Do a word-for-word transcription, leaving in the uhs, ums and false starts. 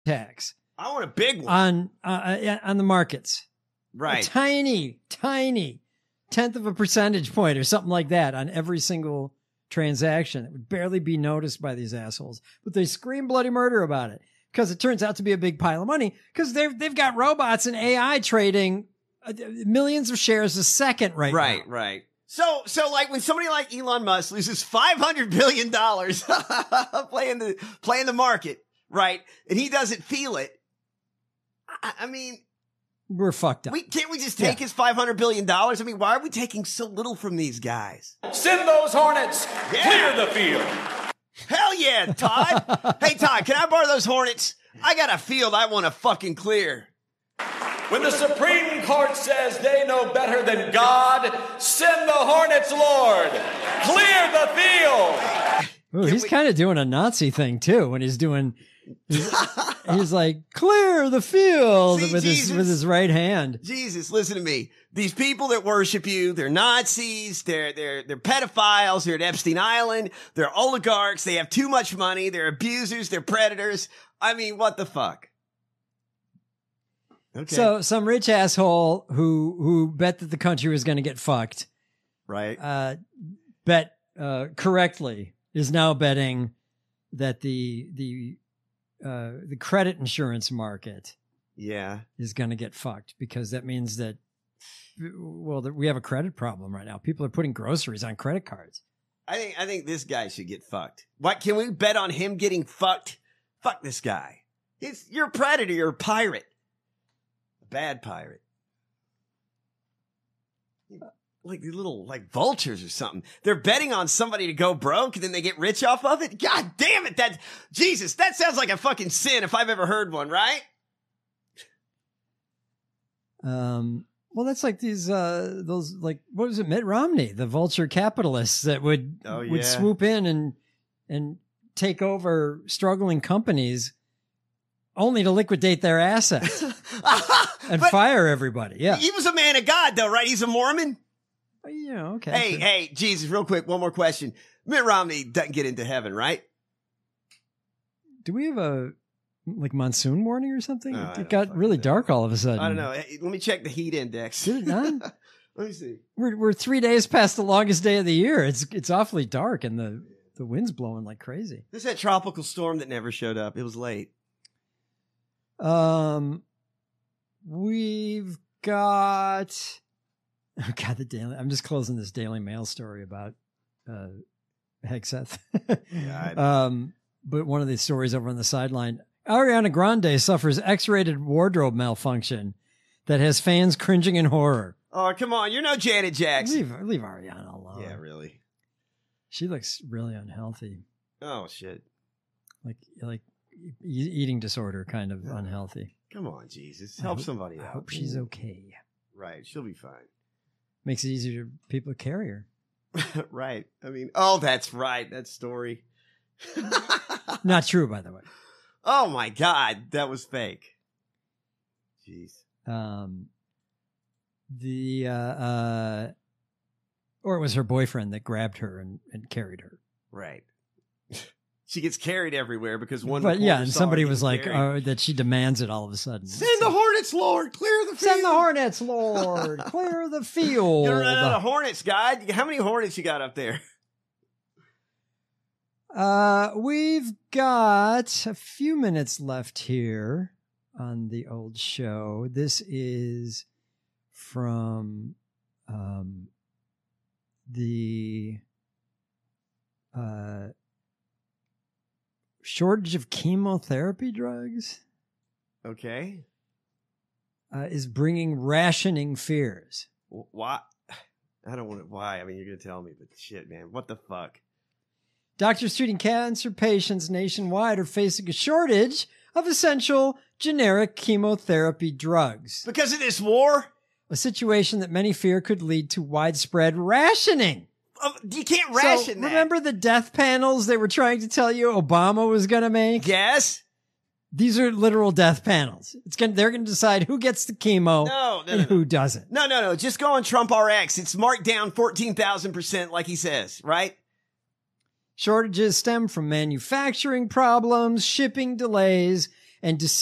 tax. I want a big one on uh, on the markets. Right. A tiny, tiny tenth of a percentage point or something like that on every single transaction. It would barely be noticed by these assholes, but they scream bloody murder about it because it turns out to be a big pile of money because they've they've got robots and A I trading millions of shares a second right, right now. Right, right. So, so like when somebody like Elon Musk loses five hundred billion dollars playing the, playing the market, right? And he doesn't feel it. I, I mean, we're fucked up. We can't we just take yeah. his five hundred billion dollars? I mean, why are we taking so little from these guys? Send those Hornets. Yeah. Clear the field. Hell yeah, Todd. Hey, Todd, can I borrow those Hornets? I got a field I want to fucking clear. When the Supreme Court says they know better than God, send the Hornets, Lord. Clear the field. Ooh, he's we- kind of doing a Nazi thing, too, when he's doing... He's, he's like, clear the field See, with Jesus, his with his right hand. Jesus, listen to me. These people that worship you, they're Nazis, they're they're they're pedophiles, they're at Epstein Island, they're oligarchs, they have too much money, they're abusers, they're predators. I mean, what the fuck? Okay. So some rich asshole who who bet that the country was going to get fucked, right? Uh, bet uh, correctly is now betting that the the uh, the credit insurance market, yeah, is going to get fucked because that means that well that we have a credit problem right now. People are putting groceries on credit cards. I think I think this guy should get fucked. What can we bet on him getting fucked? Fuck this guy. He's you're a predator. You're a pirate. Bad pirate. Like these little like vultures or something. They're betting on somebody to go broke and then they get rich off of it. God damn it. That Jesus, that sounds like a fucking sin if I've ever heard one, right? Um, well, that's like these, uh, those like, what was it? Mitt Romney, the vulture capitalists that would, oh, yeah. would swoop in and, and take over struggling companies only to liquidate their assets and fire everybody. Yeah. He was a man of God though, right? He's a Mormon. You know, okay. Hey, hey, Jesus, real quick. One more question. Mitt Romney doesn't get into heaven, right? Do we have a like monsoon warning or something? Oh, it got really know. dark all of a sudden. I don't know. Hey, let me check the heat index. Did it not? Let me see. We're we're three days past the longest day of the year. It's it's awfully dark and the, the wind's blowing like crazy. There's that tropical storm that never showed up. It was late. Um, we've got, oh God, the Daily, I'm just closing this Daily Mail story about, uh, Hegseth. Yeah, um, but one of these stories over on the sideline, Ariana Grande suffers X-rated wardrobe malfunction that has fans cringing in horror. Oh, come on. You're no Janet Jackson. Leave, leave Ariana alone. Yeah, really. She looks really unhealthy. Oh, shit. Like, like, eating disorder, kind of unhealthy. Come on, Jesus. Help hope, somebody out. I hope she's okay. Right. She'll be fine. Makes it easier for people to carry her. Right. I mean, oh, that's right. That story. Not true, by the way. Oh, my God. That was fake. Jeez. Um, the, uh, uh, or it was her boyfriend that grabbed her and, and carried her. Right. She gets carried everywhere because one. But yeah, and somebody was like uh, that she demands it all of a sudden. Send so, the Hornets, Lord, clear the field. Send the Hornets, Lord, clear the field. You're running out of Hornets, God. How many Hornets you got up there? Uh, we've got a few minutes left here on the old show. This is from um the uh. shortage of chemotherapy drugs. Okay. Uh, is bringing rationing fears. Why? I don't want to. Why? I mean, you're going to tell me, but shit, man. What the fuck? Doctors treating cancer patients nationwide are facing a shortage of essential generic chemotherapy drugs. Because of this war? A situation that many fear could lead to widespread rationing. Uh, you can't ration so, that. Remember the death panels they were trying to tell you Obama was going to make? Yes. These are literal death panels. It's going they're going to decide who gets the chemo no, no, and no, who no. doesn't. No, no, no. Just go on Trump R X. It's marked down fourteen thousand percent like he says, right? Shortages stem from manufacturing problems, shipping delays, and